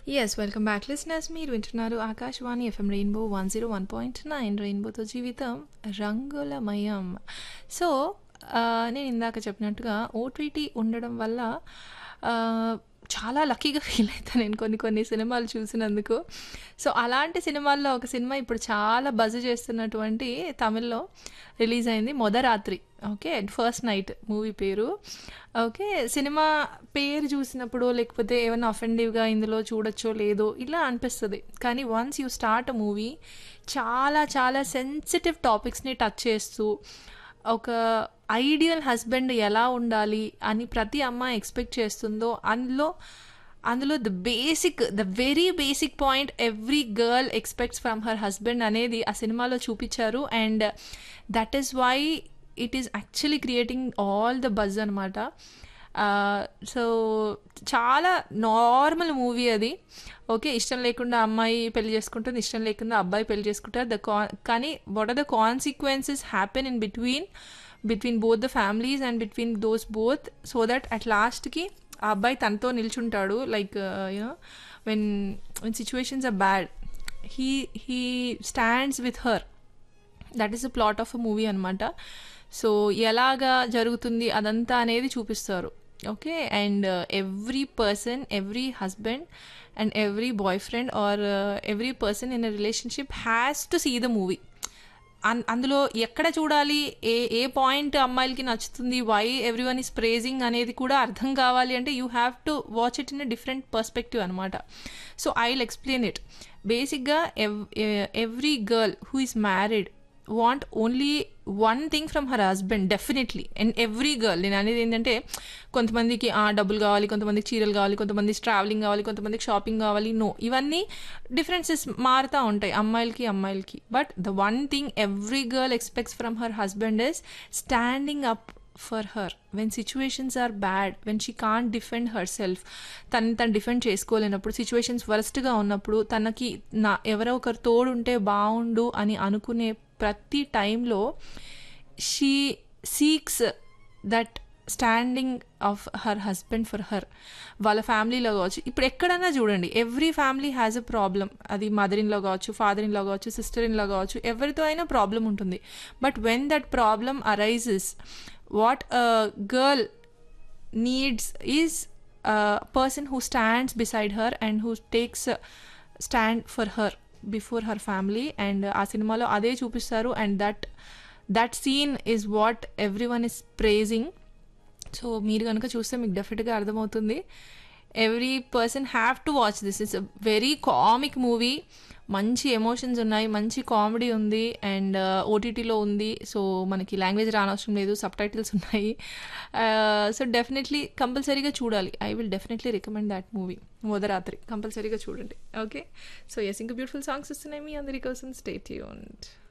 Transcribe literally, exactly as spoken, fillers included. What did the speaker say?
Yes, welcome back listeners. మీరు వింటున్నారు Akashvani FM rainbow one zero one point nine రెయిన్బోతో జీవితం రంగులమయం. సో నేను ఇందాక చెప్పినట్టుగా ఓటీటీ ఉండడం వల్ల ఆ, చాలా లక్కీగా ఫీల్ అవుతాను నేను కొన్ని కొన్ని సినిమాలు చూసినందుకు. సో అలాంటి సినిమాల్లో ఒక సినిమా ఇప్పుడు చాలా బజ్ చేస్తున్నటువంటి తమిళ్లో రిలీజ్ అయింది మొదరాత్రి. ఓకే, ఫస్ట్ నైట్ మూవీ పేరు. ఓకే, సినిమా పేరు చూసినప్పుడు లేకపోతే ఏమైనా అఫెండివ్గా ఇందులో చూడొచ్చో లేదో ఇలా అనిపిస్తుంది. కానీ once you start a movie చాలా చాలా సెన్సిటివ్ టాపిక్స్ని టచ్ చేస్తూ ఒక ఐడియల్ హస్బెండ్ ఎలా ఉండాలి అని ప్రతి అమ్మాయి ఎక్స్పెక్ట్ చేస్తుందో అందులో అందులో the basic the very basic point every girl expects from her husband అనేది ఆ సినిమాలో చూపించారు. And that is why it is actually creating all the buzz అనమాట. సో చాలా నార్మల్ మూవీ అది. ఓకే, ఇష్టం లేకుండా అమ్మాయి పెళ్లి చేసుకుంటుంది, ఇష్టం లేకుండా అబ్బాయి పెళ్లి చేసుకుంటారు. ద కా కానీ what are the consequences happen in between between both the families and between those both, so that at లాస్ట్కి ఆ అబ్బాయి తనతో నిల్చుంటాడు. Like you know when when situations are bad he he stands with her. That is the plot of a movie అనమాట. So ఎలాగా జరుగుతుంది అదంతా అనేది చూపిస్తారు. Okay, and every person, every husband and every boy friend or every person in a relationship has to see the movie. అన్ అందులో ఎక్కడ చూడాలి, ఏ ఏ point అమ్మాయిలకి నచ్చుతుంది, why every one is praising అనేది కూడా అర్థం కావాలి అంటే you have to watch it in a different perspective అనమాట. So I will explain it. బేసిక్గా ఎవ్ every girl who is married want only one thing from her husband definitely. And every girl, నేను అనేది ఏంటంటే కొంతమందికి డబ్బులు కావాలి, కొంతమందికి చీరలు కావాలి, కొంతమందికి ట్రావెలింగ్ కావాలి, కొంతమందికి షాపింగ్ కావాలి. నో, ఇవన్నీ డిఫరెన్సెస్ మారుతూ ఉంటాయి అమ్మాయిలకి అమ్మాయిలకి. But the one thing every girl expects from her husband is standing up for her when situations are bad, when she can't defend her self. తను తను డిఫెండ్ చేసుకోలేనప్పుడు, సిచ్యువేషన్స్ వర్స్ట్గా ఉన్నప్పుడు, తనకి నా ఎవరో ఒకరు తోడుంటే బాగుండు అని అనుకునే ప్రతి టైంలో she seeks that standing of her husband for her. వాళ్ళ ఫ్యామిలీలో కావచ్చు, ఇప్పుడు ఎక్కడైనా చూడండి every family has a problem. అది మదర్ ఇన్లో కావచ్చు, ఫాదర్ ఇన్లో కావచ్చు, సిస్టర్ ఇన్లో కావచ్చు, ఎవరితో అయినా ప్రాబ్లం ఉంటుంది. But when that problem arises, what a girl needs is a person who stands beside her and who takes stand for her before her family. And ఆ సినిమాలో అదే చూపిస్తారు. And that that scene is what every one is praising. So మీరు కనుక చూస్తే మీకు డెఫినెట్గా అర్థమవుతుంది. Every person have to watch this. It's a very comic movie. మంచి ఎమోషన్స్ ఉన్నాయి, మంచి కామెడీ ఉంది, అండ్ ఓటీటీలో ఉంది. సో మనకి లాంగ్వేజ్ రానవసరం లేదు, సబ్ టైటిల్స్ ఉన్నాయి. సో డెఫినెట్లీ కంపల్సరీగా చూడాలి. I will definitely recommend that movie మొదరాత్రి. కంపల్సరీగా చూడండి. ఓకే, సో ఎస్, ఇంకా బ్యూటిఫుల్ సాంగ్స్ వస్తున్నాయి మీ అందరి కోసం. Stay tuned.